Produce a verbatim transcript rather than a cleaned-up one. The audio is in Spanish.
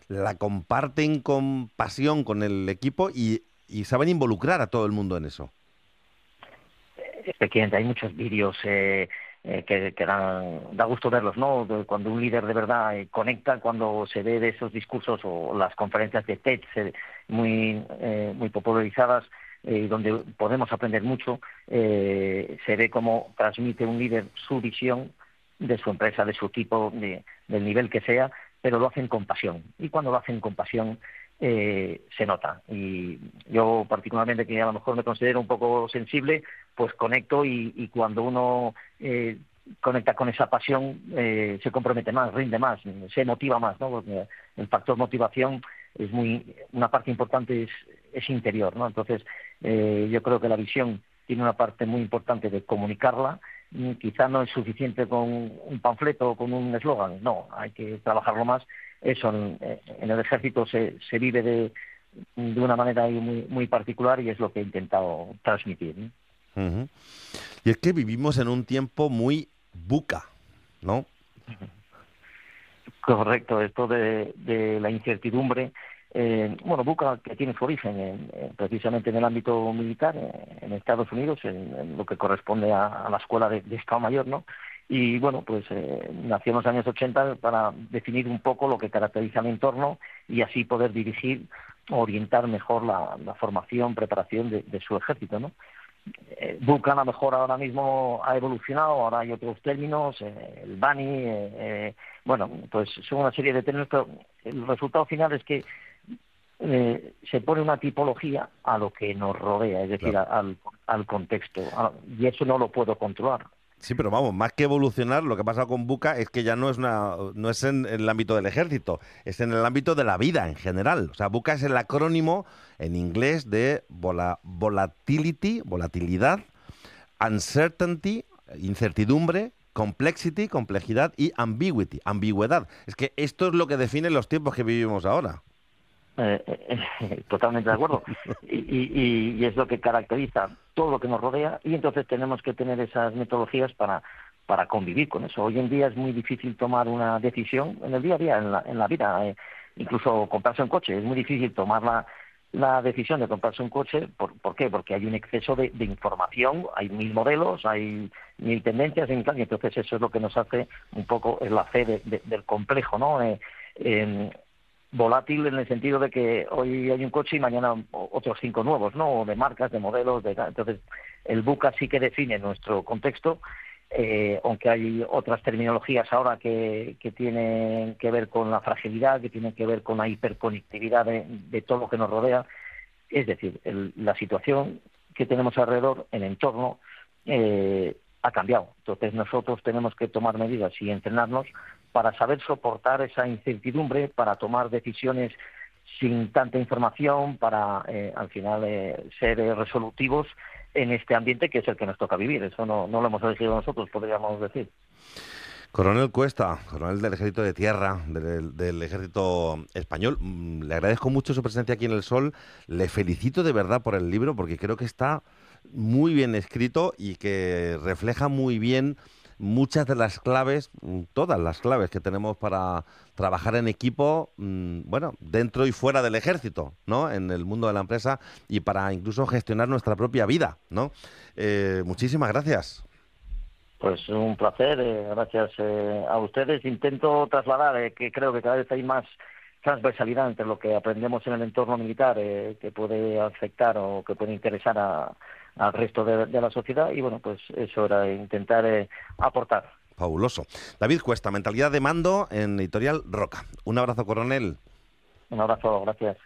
la comparten con pasión con el equipo y, y saben involucrar a todo el mundo en eso. Efectivamente, hay muchos vídeos eh, eh, que, que dan, da gusto verlos, ¿no? De cuando un líder de verdad eh, conecta, cuando se ve de esos discursos o las conferencias de TED eh, muy, eh, muy popularizadas, eh, donde podemos aprender mucho, eh, se ve cómo transmite un líder su visión de su empresa, de su equipo, de, del nivel que sea, pero lo hacen con pasión. Y cuando lo hacen con pasión, eh, se nota. Y yo particularmente, que a lo mejor me considero un poco sensible, pues conecto y, y cuando uno eh, conecta con esa pasión, eh, se compromete más, rinde más, se motiva más, ¿no? Porque el factor motivación es muy, una parte importante es, es interior, ¿no? Entonces, eh, yo creo que la visión tiene una parte muy importante de comunicarla. Quizá no es suficiente con un panfleto o con un eslogan, no, hay que trabajarlo más. Eso en, en el ejército se, se vive de, de una manera muy, muy particular y es lo que he intentado transmitir, ¿no? Uh-huh. Y es que vivimos en un tiempo muy buca, ¿no? Correcto, esto de, de la incertidumbre. Eh, bueno, buca, que tiene su origen en, en, precisamente en el ámbito militar, eh, en Estados Unidos, en, en lo que corresponde a, a la escuela de, de Estado Mayor, ¿no? Y bueno, pues eh, nació en los años ochenta para definir un poco lo que caracteriza el entorno y así poder dirigir, orientar mejor la, la formación, preparación de, de su ejército, ¿no? Eh, buca a lo mejor ahora mismo ha evolucionado, ahora hay otros términos, eh, el BANI, eh, eh, bueno, pues son una serie de términos, pero el resultado final es que eh, se pone una tipología a lo que nos rodea, es decir, Claro. a, al, al contexto, a, y eso no lo puedo controlar. Sí, pero vamos, más que evolucionar, lo que ha pasado con buca es que ya no es una, no es en, en el ámbito del ejército, es en el ámbito de la vida en general. O sea, buca es el acrónimo en inglés de vola, volatility, volatilidad, uncertainty, incertidumbre, complexity, complejidad y ambiguity, ambigüedad. Es que esto es lo que define los tiempos que vivimos ahora. Eh, eh, totalmente de acuerdo. Y, y, y es lo que caracteriza todo lo que nos rodea y entonces tenemos que tener esas metodologías para, para convivir con eso. Hoy en día es muy difícil tomar una decisión en el día a día, en la, en la vida, eh, incluso comprarse un coche. Es muy difícil tomar la, la decisión de comprarse un coche. ¿Por, ¿por qué? Porque hay un exceso de, de información, hay mil modelos, hay mil tendencias, y entonces eso es lo que nos hace un poco el la fe de, de, del complejo, ¿no? Eh, eh, volátil en el sentido de que hoy hay un coche y mañana otros cinco nuevos, ¿no? De marcas, de modelos, de entonces el buca sí que define nuestro contexto, eh, aunque hay otras terminologías ahora que, que tienen que ver con la fragilidad, que tienen que ver con la hiperconectividad de, de todo lo que nos rodea, es decir, el, la situación que tenemos alrededor, el entorno, eh, ha cambiado. Entonces nosotros tenemos que tomar medidas y entrenarnos para saber soportar esa incertidumbre, para tomar decisiones sin tanta información, para eh, al final eh, ser eh, resolutivos en este ambiente que es el que nos toca vivir. Eso no, no lo hemos elegido nosotros, podríamos decir. Coronel Cuesta, coronel del Ejército de Tierra, del, del Ejército Español, le agradezco mucho su presencia aquí en El Sol, le felicito de verdad por el libro porque creo que está muy bien escrito y que refleja muy bien muchas de las claves, todas las claves que tenemos para trabajar en equipo, bueno, dentro y fuera del ejército, ¿no? En el mundo de la empresa y para incluso gestionar nuestra propia vida, ¿no? Eh, muchísimas gracias. Pues un placer, eh, gracias eh, a ustedes. Intento trasladar eh, que creo que cada vez hay más transversalidad entre lo que aprendemos en el entorno militar eh, que puede afectar o que puede interesar a, al resto de, de la sociedad y bueno, pues eso era intentar eh, aportar. Fabuloso. David Cuesta, Mentalidad de Mando en Editorial Roca. Un abrazo, coronel. Un abrazo, gracias.